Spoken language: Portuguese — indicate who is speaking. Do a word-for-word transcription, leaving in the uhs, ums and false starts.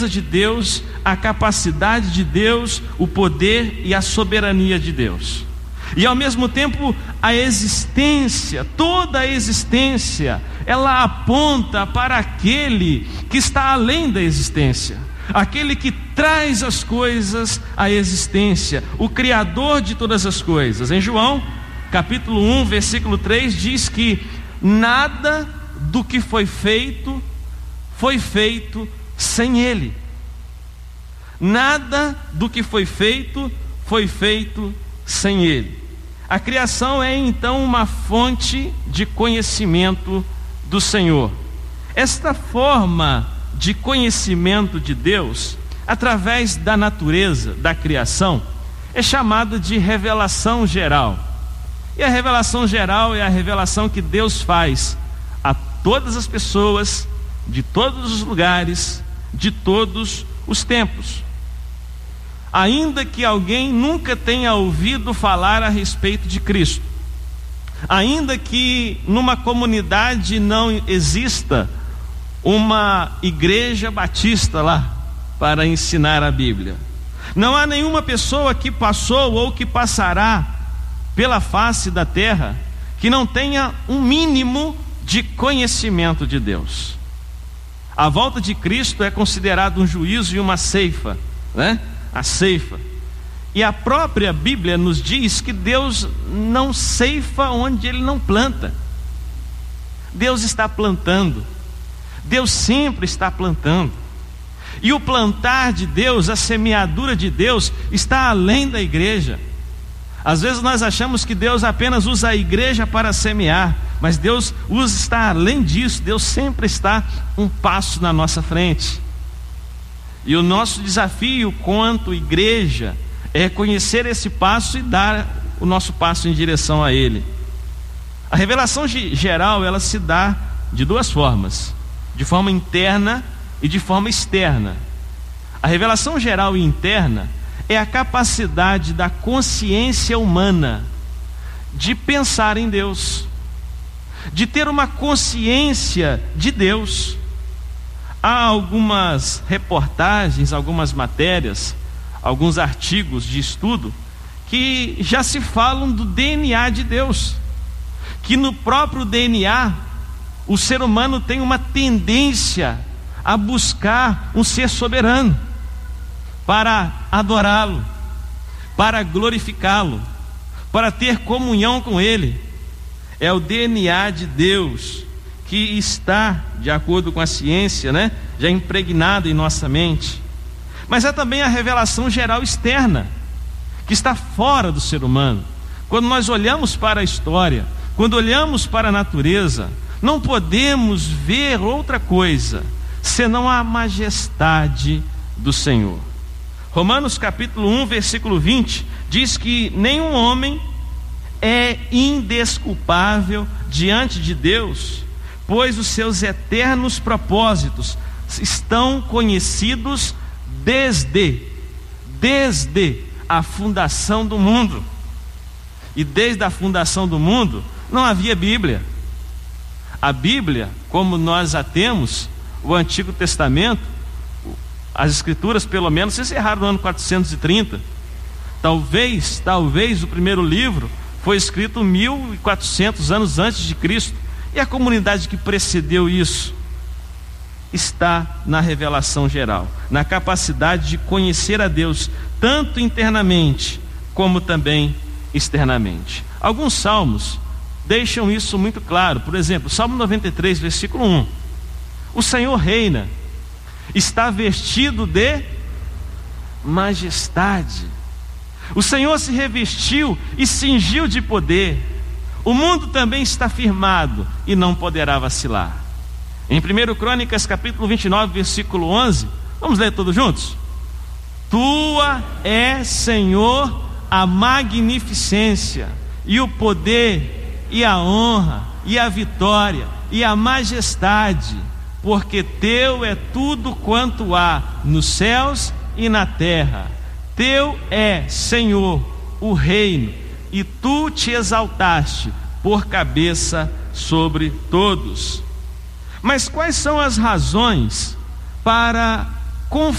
Speaker 1: natureza de Deus, a capacidade de Deus, o poder e a soberania de Deus. E ao mesmo tempo a existência, toda a existência, ela aponta para aquele que está além da existência, aquele que traz as coisas à existência, o Criador de todas as coisas. Em João capítulo um, versículo três, diz que nada do que foi feito, foi feito sem Ele. Nada do que foi feito, foi feito sem Ele. A criação é então uma fonte de conhecimento do Senhor. Esta forma de conhecimento de Deus, através da natureza, da criação, é chamada de revelação geral. E a revelação geral é a revelação que Deus faz a todas as pessoas, de todos os lugares, de todos os tempos. Ainda que alguém nunca tenha ouvido falar a respeito de Cristo, ainda que numa comunidade não exista uma igreja batista lá para ensinar a Bíblia, não há nenhuma pessoa que passou ou que passará pela face da terra que não tenha um mínimo de conhecimento de Deus. A volta de Cristo é considerado um juízo e uma ceifa, né? A ceifa. E a própria Bíblia nos diz que Deus não ceifa onde Ele não planta. Deus está plantando. Deus sempre está plantando. E o plantar de Deus, a semeadura de Deus, está além da igreja. Às vezes nós achamos que Deus apenas usa a igreja para semear, mas Deus usa, está além disso. Deus sempre está um passo na nossa frente. E o nosso desafio quanto igreja é conhecer esse passo e dar o nosso passo em direção a Ele. A revelação geral, ela se dá de duas formas: de forma interna e de forma externa. A revelação geral e interna é a capacidade da consciência humana de pensar em Deus, de ter uma consciência de Deus. Há algumas reportagens, algumas matérias, alguns artigos de estudo que já se falam do D N A de Deus, que no próprio D N A o ser humano tem uma tendência a buscar um ser soberano para adorá-lo, para glorificá-lo, para ter comunhão com Ele. É o D N A de Deus que está, de acordo com a ciência, né, já impregnado em nossa mente. Mas há também a revelação geral externa, que está fora do ser humano. Quando nós olhamos para a história, quando olhamos para a natureza, não podemos ver outra coisa senão a majestade do Senhor. Romanos capítulo um, versículo vinte, diz que nenhum homem é indesculpável diante de Deus, pois os seus eternos propósitos estão conhecidos desde, desde a fundação do mundo. E desde a fundação do mundo não havia Bíblia. A Bíblia, como nós a temos, o Antigo Testamento, as Escrituras pelo menos se encerraram no ano quatrocentos e trinta. Talvez, talvez o primeiro livro foi escrito mil e quatrocentos anos antes de Cristo. E a comunidade que precedeu isso está na revelação geral, na capacidade de conhecer a Deus, tanto internamente como também externamente. Alguns salmos deixam isso muito claro. Por exemplo, Salmo noventa e três, versículo um: o Senhor reina, está vestido de majestade. O Senhor se revestiu e cingiu de poder. O mundo também está firmado e não poderá vacilar. Em primeiro Crônicas capítulo vinte e nove, versículo onze, vamos ler todos juntos? Tua é, Senhor, a magnificência e o poder e a honra e a vitória e a majestade, porque teu é tudo quanto há nos céus e na terra. Teu é, Senhor, o reino, e tu te exaltaste por cabeça sobre todos. Mas quais são as razões para confiar